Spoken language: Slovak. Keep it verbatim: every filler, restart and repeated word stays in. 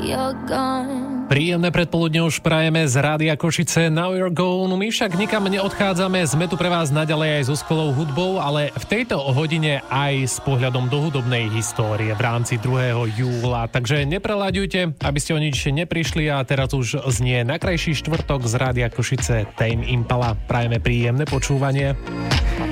you're gone. Príjemné predpoludne už prajeme z Rádia Košice Now You're Gone. My však nikam neodchádzame, sme tu pre vás naďalej aj so skvelou hudbou, ale v tejto hodine aj s pohľadom do hudobnej histórie v rámci druhého júla. Takže nepreľaďujte, aby ste o nič neprišli a teraz už znie na krajší štvrtok z Rádia Košice Tame Impala. Prajeme príjemné počúvanie.